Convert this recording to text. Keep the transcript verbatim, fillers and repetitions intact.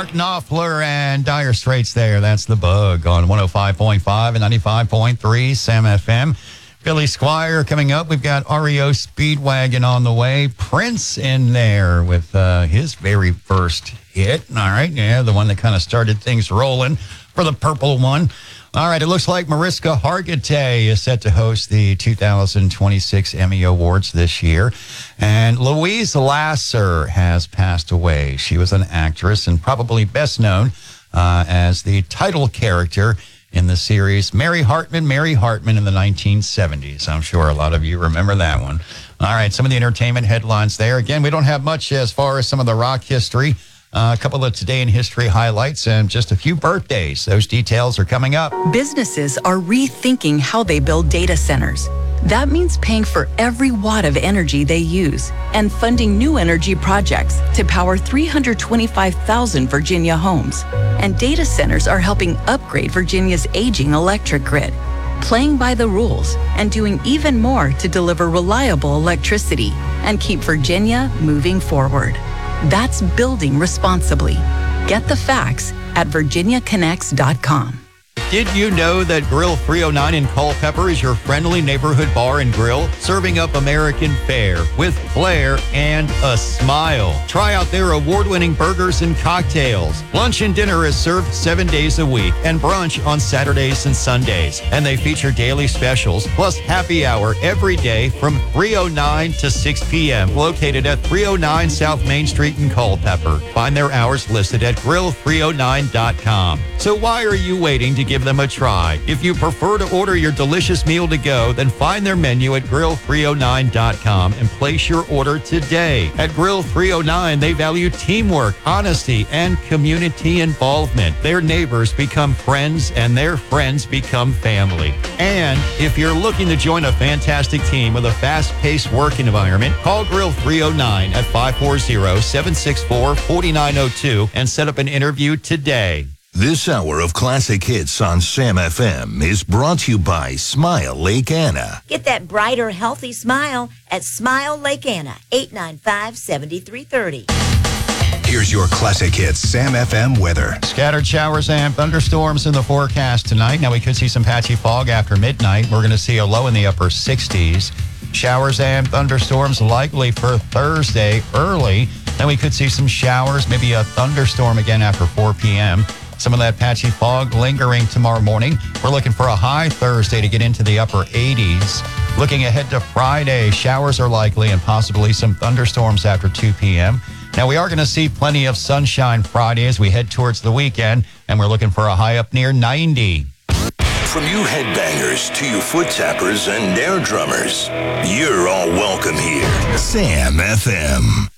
Mark Knopfler and Dire Straits there. That's The Bug on one oh five point five and ninety-five point three Sam F M. Billy Squire coming up. We've got R E O Speedwagon on the way. Prince in there with uh, his very first hit. All right, yeah, the one that kind of started things rolling for the purple one. All right, it looks like Mariska Hargitay is set to host the two thousand twenty-six Emmy Awards this year. And Louise Lasser has passed away. She was an actress and probably best known uh, as the title character in the series Mary Hartman, Mary Hartman in the nineteen seventies. I'm sure a lot of you remember that one. All right, some of the entertainment headlines there. Again, we don't have much as far as some of the rock history. Uh, a couple of Today in History highlights and just a few birthdays. Those details are coming up. Businesses are rethinking how they build data centers. That means paying for every watt of energy they use and funding new energy projects to power three hundred twenty-five thousand Virginia homes. And data centers are helping upgrade Virginia's aging electric grid, playing by the rules and doing even more to deliver reliable electricity and keep Virginia moving forward. That's building responsibly. Get the facts at virginia connects dot com. Did you know that Grill three oh nine in Culpeper is your friendly neighborhood bar and grill, serving up American fare with flair and a smile? Try out their award-winning burgers and cocktails. Lunch and dinner is served seven days a week and brunch on Saturdays and Sundays. And they feature daily specials plus happy hour every day from three oh nine to six p.m. located at three oh nine South Main Street in Culpeper. Find their hours listed at grill three oh nine dot com. So why are you waiting to give them a try? If you prefer to order your delicious meal to go, then find their menu at grill three oh nine dot com and place your order today. At Grill three oh nine, they value teamwork, honesty, and community involvement. Their neighbors become friends, and their friends become family. And if you're looking to join a fantastic team with a fast-paced work environment, call Grill three oh nine at five four zero, seven six four, four nine zero two and set up an interview today. This hour of classic hits on Sam F M is brought to you by Smile Lake Anna. Get that brighter, healthy smile at Smile Lake Anna, eight nine five, seven three three zero. Here's your classic hits Sam F M weather. Scattered showers and thunderstorms in the forecast tonight. Now, we could see some patchy fog after midnight. We're going to see a low in the upper sixties. Showers and thunderstorms likely for Thursday early. Then we could see some showers, maybe a thunderstorm again after four p.m. Some of that patchy fog lingering tomorrow morning. We're looking for a high Thursday to get into the upper eighties. Looking ahead to Friday, showers are likely and possibly some thunderstorms after two p.m. Now, we are going to see plenty of sunshine Friday as we head towards the weekend, and we're looking for a high up near ninety. From you headbangers to you foot tappers and air drummers, you're all welcome here. Sam F M.